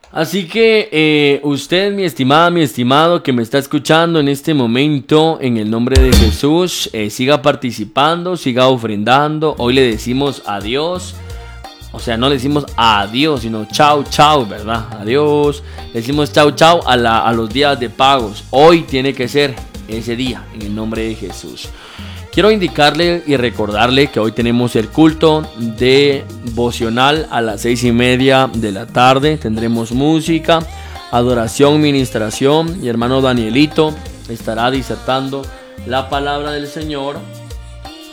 Así que usted, mi estimada, mi estimado, que me está escuchando en este momento, en el nombre de Jesús, siga participando, siga ofrendando. Hoy le decimos adiós. O sea, no le decimos adiós, sino chau, chau, ¿verdad? Adiós. Le decimos chau, chau a los días de pagos. Hoy tiene que ser ese día, en el nombre de Jesús. Quiero indicarle y recordarle que hoy tenemos el culto devocional a las 6:30 de la tarde. Tendremos música, adoración, ministración. Y hermano Danielito estará disertando la palabra del Señor